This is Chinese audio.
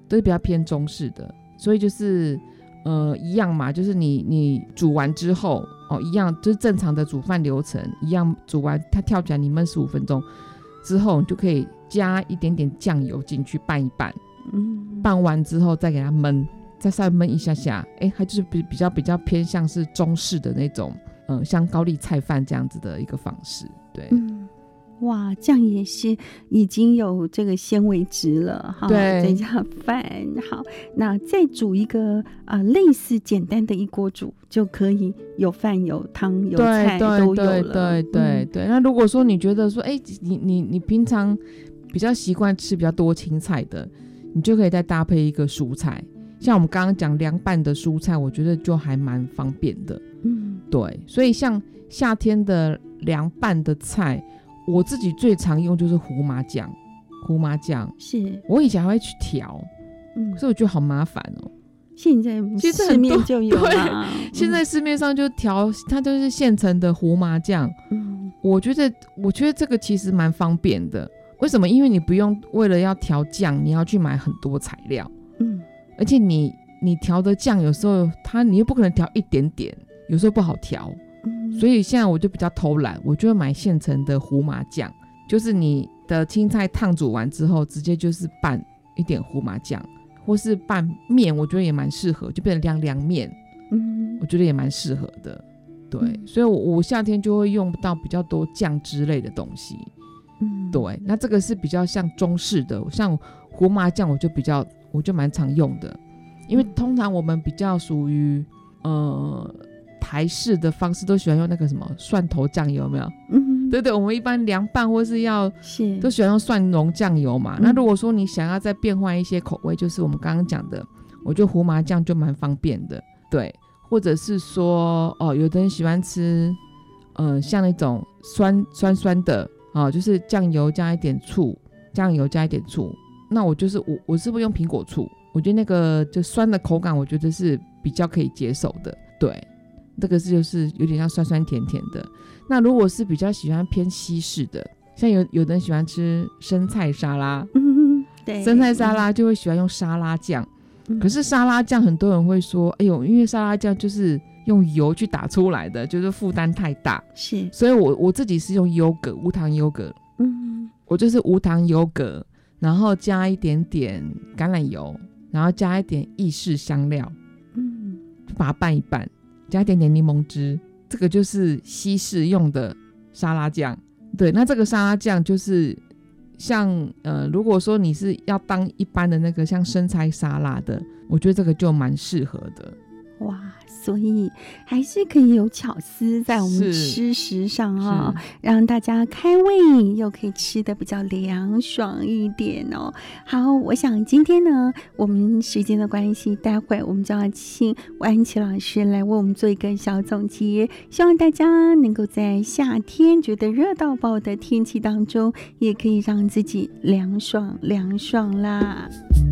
都是比较偏中式的，所以就是一样嘛，就是你煮完之后一样就是正常的煮饭流程一样，煮完它跳起来你焖15分钟之后，你就可以加一点点酱油进去拌一拌，拌完之后再给它焖，再稍微焖一下下，它就是比较偏向是中式的那种像高丽菜饭这样子的一个方式。对， 哇，这样也是已经有这个纤维质了哈， 对， 再加饭。好，那再煮一个类似简单的一锅煮就可以，有饭有汤有菜都有了。 对，那如果说你觉得说你平常比较习惯吃比较多青菜的，你就可以再搭配一个蔬菜，像我们刚刚讲凉拌的蔬菜，我觉得就还蛮方便的。对，所以像夏天的凉拌的菜，我自己最常用就是胡麻酱。是我以前还会去调，所以我觉得好麻烦哦。 现在市面就有了， 现在市面上就调，它就是现成的胡麻酱。我觉得这个其实蛮方便的。为什么？因为你不用为了要调酱你要去买很多材料，而且你调的酱有时候你又不可能调一点点，有时候不好调，所以现在我就比较偷懒，我就会买现成的胡麻酱，就是你的青菜烫煮完之后直接就是拌一点胡麻酱，或是拌面，我觉得也蛮适合，就变成凉面，我觉得也蛮适合的。对，所以我夏天就会用到比较多酱之类的东西。对，那这个是比较像中式的，像胡麻酱我就蛮常用的，因为通常我们比较属于台式的方式都喜欢用那个什么蒜头酱油，有没有？对，我们一般凉拌或是都喜欢用蒜蓉酱油嘛。那如果说你想要再变换一些口味，就是我们刚刚讲的，我觉得胡麻酱就蛮方便的。对，或者是说有的人喜欢吃像那种酸的就是酱油加一点醋，那我是会用苹果醋，我觉得那个就酸的口感我觉得是比较可以接受的。对，这个就是有点像酸酸甜甜的。那如果是比较喜欢偏西式的，像有的人喜欢吃生菜沙拉， 对， 生菜沙拉就会喜欢用沙拉酱。可是沙拉酱很多人会说因为沙拉酱就是用油去打出来的，就是负担太大，是，所以我自己是用优格，无糖优格，我就是无糖优格，然后加一点点橄榄油，然后加一点意式香料，就把它拌一拌，加一点点柠檬汁，这个就是西式用的沙拉酱。对，那这个沙拉酱就是像如果说你是要当一般的那个像生菜沙拉的，我觉得这个就蛮适合的。 哇，所以还是可以有巧思在我们吃食上让大家开胃又可以吃得比较凉爽一点哦。好，我想今天呢我们时间的关系，待会我们就要请王安琪老师来为我们做一个小总结，希望大家能够在夏天觉得热到爆的天气当中，也可以让自己凉爽啦。